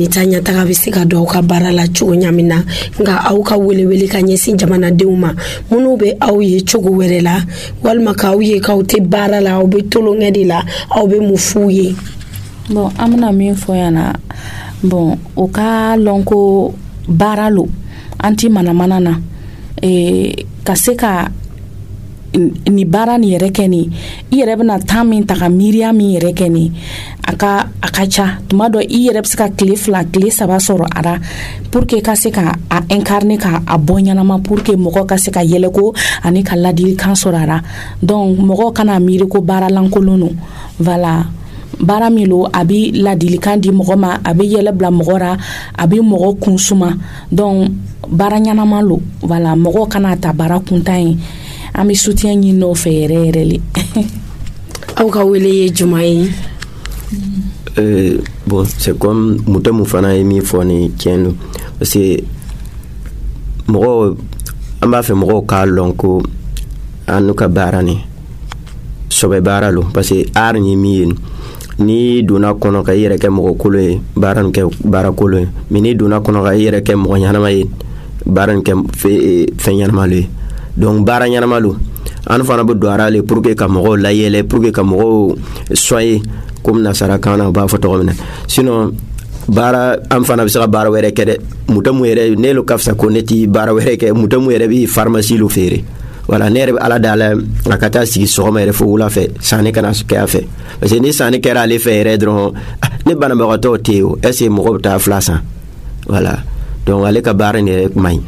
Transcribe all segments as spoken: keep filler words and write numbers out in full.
mutanya taga bisiga do ka barala chugo nyamina nga au ka wele wele ka nyesi jamana deuma munu be au ye chugo werela walma ka au ye ka uti barala au be tolo ngedila au be mufuye. Bon amna min foyana bon o ka lonko baralo anti mana manana e kaseka ni bara ni yɛrɛ kɛ ni i yɛrɛ bɛna temps min ta ka miiriya min yɛrɛ kɛ ni a ka a ka ca tuma dɔ i yɛrɛ bɛ se ka tile fila tile saba sɔrɔ a la pour que ka se ka a incarner ka a bɔ ɲɛnama pour que mɔgɔ ka se ka yɛlɛ ko ani ka ladilikan sɔrɔ a la donc mɔgɔ kana miiri ko baara lankolon don voilà baara min lo a bɛ ladilikan di mɔgɔ ma a bɛ yɛlɛ bila mɔgɔ ra a bɛ mɔgɔ kun suma donc baara ɲɛnama lo voilà mɔgɔ kana ta baara kuntan ye an bɛ soutien ɲini n'o fɛ yɛrɛ yɛrɛ le. Aw ka wele ye juma ye? Euh, bon, c'est comme muta mu fana ye min fɔ ni tiɲɛ don parce que mɔgɔ an b'a fɛ mɔgɔw k'a lɔn ko an n'u ka baara ni sɔbɛ baara lo parce que art ye min ye ni donna kɔnɔ ka i yɛrɛ kɛ mɔgɔ kolon ye baara nin kɛ baara kolon ye mais ni donna kɔnɔ ka i yɛrɛ kɛ mɔgɔ ɲanama ye baara nin kɛ fɛn ɲanama lo ye donc baara ɲanama lo an fana bɛ don ara le pour que ka mɔgɔw layɛlɛ pour que ka mɔgɔw soyer comme nasarakan na u b'a fɔ tɔgɔ min na sinon baara an fana bɛ se ka baara wɛrɛ kɛ dɛ muta mu yɛrɛ ne lo ka fisa ko ne ti baara wɛrɛ kɛ muta mu yɛrɛ bɛ pharmacie lo feere voilà ne yɛrɛ bɛ ala dala a ka taa sigi sɔgɔma yɛrɛ fo wula fɛ sanni kana kɛ a fɛ parce que ni sanni kɛra ale fɛ yɛrɛ dɔrɔn ne banabagatɔw tɛ yen o est ce que mɔgɔ bɛ taa fila san voilà donc ale ka baara ni yɛrɛ man ɲi.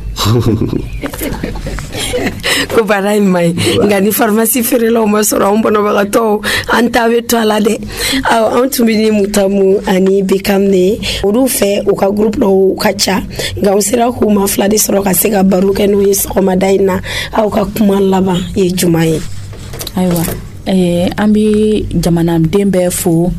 Ko bara mai ngani pharmacie ferela o masoro on bono bagato anta be to ala de aw on tumini mutamu ani bekamne odu fe o ka group no kacha nga usira ko ma fla de soro ka sega baru ken wi so ma daina aw ka kuma laba ye jumaye aywa eh ambi jamana dembe fo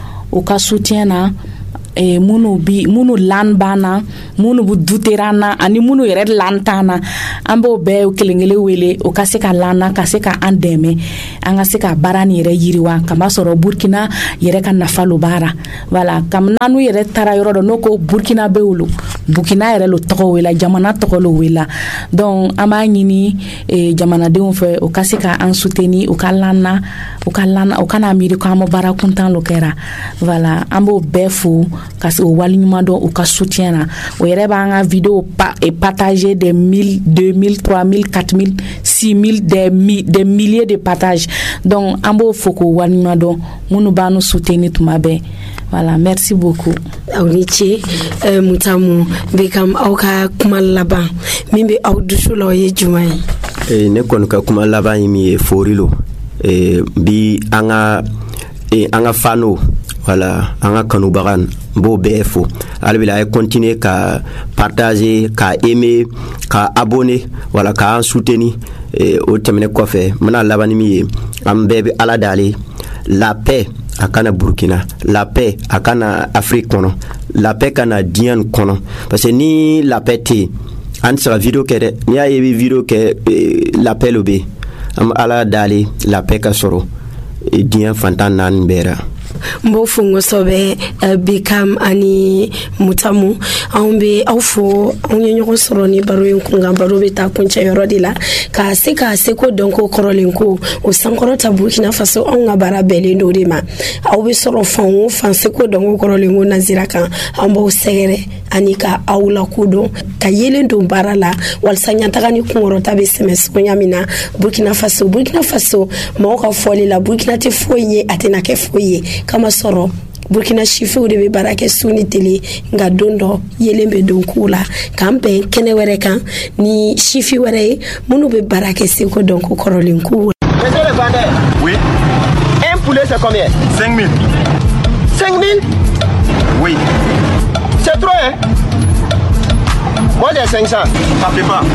o ka soutien na e munu bi munu lan bana munu bu duterana ani munu yɛrɛ lantana an b'o bɛɛ kelengele wele o ka se ka lana ka se ka an dɛmɛ an ka se ka baara ni yɛrɛ yiriwa kama sɔrɔ Burkina yɛrɛ ka nafa lo baara voilà kam nanu yɛrɛ tara yɔrɔ dɔ no ko Burkina be wolo Burkina yɛrɛ lo tɔgɔ wela jamana tɔgɔ lo wela donc an b'a ɲini e, jamanadenw fɛ o ka se ka an soutenir o ka lana o ka lana o kana miiri ko an bɛ baara kuntan lo kɛra voilà an b'o bɛɛ fo kasi o wali ɲuman dɔn o ka soutien na o yɛrɛ b'an ka vidéo pa, et partager des mille deux mille trois mille quatre mille six mille des mi, des milliers de partages donc an b'o fo k'o wali ɲuman dɔn minnu b'an nu soutenir tuma bɛɛ voilà merci beaucoup. aw ni ce euh, mutamu bekam aw ka kuma laban min bɛ aw dusu la o ye jumɛn ye? e ne kɔni ka kuma laban ye min ye fori lo e bi an ka e an ka fano voilà an ka kanubaga b'o bɛɛ fo ale bɛ a ye continuer ka partager ka aimer ka abonner voilà ka an soutenir e o tɛmɛnen kɔfɛ n bɛna laban ni min ye an bɛɛ bɛ ala dale la paix a kana Burkina la paix a kana Afrique kɔnɔ la paix kana diɲɛ nin kɔnɔ parce que ni la paix tɛ yen an tɛ se ka video kɛ dɛ n'i y'a ye i bɛ video kɛ la paix lo bɛ yen an bɛ ala dale la paix ka sɔrɔ diɲɛ fantan naani bɛɛ la. Mbo fungo sobe uh, Bekam ani mutamu an be aw fo an ye ɲɔgɔn sɔrɔ ni baro in kunkan baro bɛ taa kuncɛ yɔrɔ de la ka se ka se ko dɔn ko kɔrɔlen ko o sankɔrɔ ta Burkina Faso anw ka baara bɛɛlen do de ma aw bɛ sɔrɔ fan o fan se ko dɔn ko kɔrɔlen ko nazira kan an b'aw sɛgɛrɛ ani ka aw la kodɔn ka yelen don baara la walasa ɲataga ni kunkɔrɔta bɛ sɛmɛ sogoya min na Burkina Faso Burkina Faso mɔgɔw ka fɔli la Burkina tɛ foyi ye a tɛna kɛ foyi ye kama sɔrɔ Burkina sifiw de bɛ baara kɛ su ni tele nka don dɔ yelen bɛ don k'u la k'an bɛn kɛnɛ wɛrɛ kan ni sifi wɛrɛ ye minnu bɛ baara kɛ seko dɔn ko kɔrɔlen k'u. Monsieur le vendeur. Oui. Un poulet c'est combien? Cinq mille. Cinq mille? Oui. C'est trop hein? Moi j'ai cinq cents. Ça fait pas.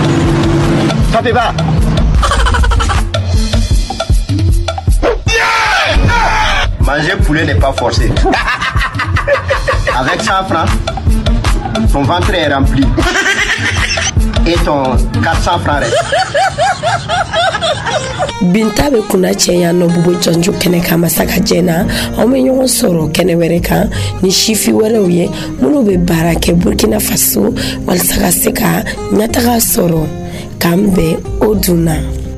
Ça fait pas. Manger poulet n'est pas forcé. Avec cent francs, son ventre est rempli. et ton quatre cents francs reste. Binta be kuna cɛya nɔ bubu jɔnjo kɛnɛ kan masaka jɛna aw bɛ ɲɔgɔn sɔrɔ kɛnɛ wɛrɛ kan ni sifi wɛrɛw ye minnu bɛ baara kɛ Burkina Faso walasa ka se ka ɲɛtaga sɔrɔ k'an bɛn o dunna.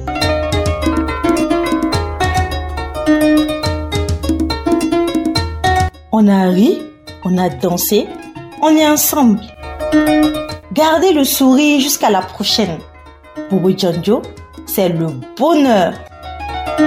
On a ri, on a dansé, on est ensemble. Gardez le sourire jusqu'à la prochaine. Boubou Djonjo, c'est le bonheur.